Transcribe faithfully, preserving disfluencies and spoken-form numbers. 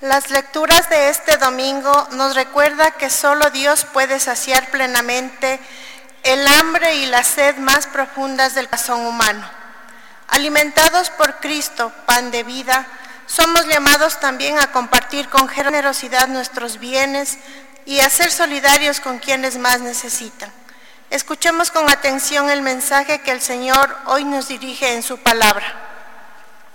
Las lecturas de este domingo nos recuerda que solo Dios puede saciar plenamente el hambre y la sed más profundas del corazón humano. Alimentados por Cristo, pan de vida, somos llamados también a compartir con generosidad nuestros bienes y a ser solidarios con quienes más necesitan. Escuchemos con atención el mensaje que el Señor hoy nos dirige en su palabra.